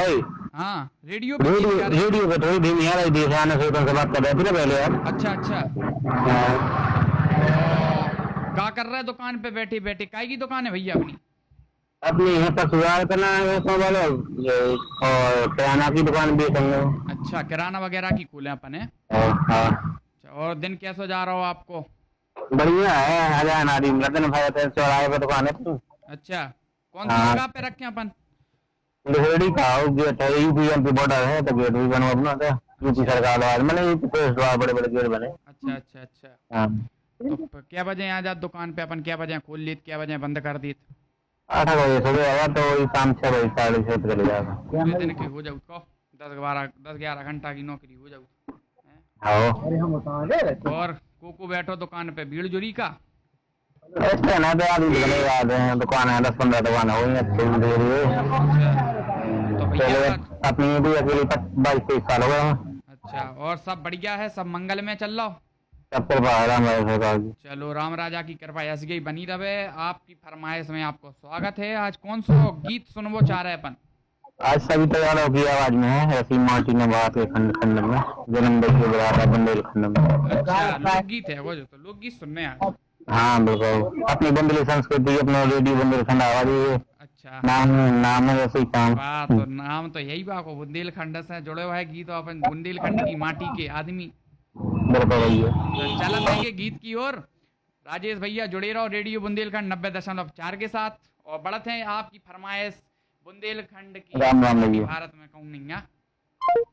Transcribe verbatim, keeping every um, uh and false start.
भाई। हाँ रेडियो पे रेडियो धीमी आ रही है। रेडियो पे थोड़ी धीमी आ रही थी, खाने से तुमसे बात कर रहे थे ना पहले यार। अच्छा अच्छा। हाँ। ओ, क्या कर रहा है दुकान पे बैठी बैठी? काय की दुकान है भैया अपनी? अपनी यहाँ पर सुधार करना है उसमें वाले ये, और किराना की दुकान भी है। अच्छा किराना वगैरह की खोले अपन है। हाँ। अच्छा, और दिन कैसा जा रहा हो आपको? बढ़िया है, हजार नारी रतन भाई थे चौराहे पर दुकान है तू। अच्छा कौन सी हाँ। जगह पे रखे अपन? लोहड़ी का गेट है, यूपी एमपी बॉर्डर है तो गेट भी बनवा अपना था। यूपी अच्छा सरकार द्वारा मतलब यूपी पुलिस द्वारा बड़े बड़े गेट बने। अच्छा अच्छा अच्छा। हाँ। तो प- क्या बजे आ जात दुकान पे अपन? क्या बजे खोल ली क्या बजे बंद कर दी? आठ बजे सुबह आया तो वही शाम छह बजे साढ़े छह तक चले जाएगा। पूरे दिन की हो जाऊ को दस बारह दस ग्यारह घंटा की नौकरी हो जाऊ हैं? हाँ। और कोको बैठो दुकान पे भीड़ जुड़ी का? ऐसे ना तो आदमी निकले याद है, दुकान है दस पंद्रह दुकान हो गई अच्छी धीरे धीरे। अच्छा तो भैया पहले अपनी भी अकेली बाईस तेईस साल हो गए। अच्छा और सब बढ़िया है? सब मंगल में चल रहा हो? सब पर राम सरकार की। चलो राम राजा की कृपा ऐसी ही बनी रहे। आपकी फरमाइश में आपको स्वागत है। आज कौन सो गीत सुनवो चाह रहे अपन? आज सभी तैयारों की आवाज में है, ऐसी माटी ने बात के खंड खंड में जन्म देखे बुलाता बुंदेलखंड में। अच्छा लोकगीत है वो? जो तो लोकगीत सुनने आज। हाँ बिल्कुल, अपनी बुंदेली संस्कृति अपना रेडियो बुंदेलखंड आवाज ये अच्छा नाम नाम है वैसे ही काम। वाह, तो नाम तो यही बा को बुंदेलखंड से जुड़े हुआ है गीत, और अपन बुंदेलखंड की माटी के आदमी। बिल्कुल भैया। तो चलन है ये गीत की ओर। राजेश भैया जुड़े रहो रेडियो बुंदेलखंड नब्बे दशमलव चार के साथ, और बढ़त है आपकी फरमाइश बुंदेलखंड की राम राम माटी भैया। भारत में कहूँ नहीं है।